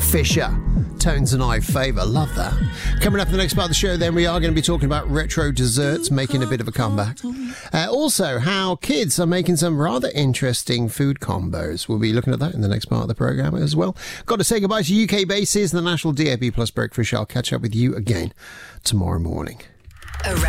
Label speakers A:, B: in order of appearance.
A: Fisher. Tones and I favour. Love that. Coming up in the next part of the show, then, we are going to be talking about retro desserts making a bit of a comeback. Also, how kids are making some rather interesting food combos. We'll be looking at that in the next part of the programme as well. Got to say goodbye to UK Bases, the National DAB Plus Breakfast Show. I'll catch up with you again tomorrow morning.